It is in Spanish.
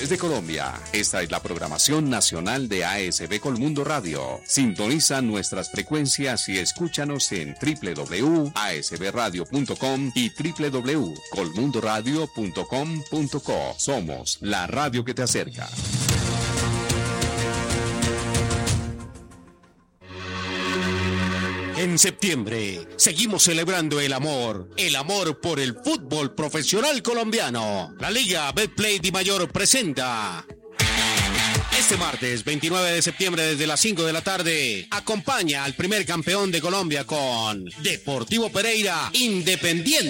regiones de Colombia. Esta es la programación nacional de ASB Colmundo Radio. Sintoniza nuestras frecuencias y escúchanos en www.asbradio.com y www.colmundoradio.com.co. Somos la radio que te acerca. En septiembre seguimos celebrando el amor por el fútbol profesional colombiano. La Liga Betplay Dimayor presenta este martes 29 de septiembre desde las 5 de la tarde. Acompaña al primer campeón de Colombia con Deportivo Pereira Independiente.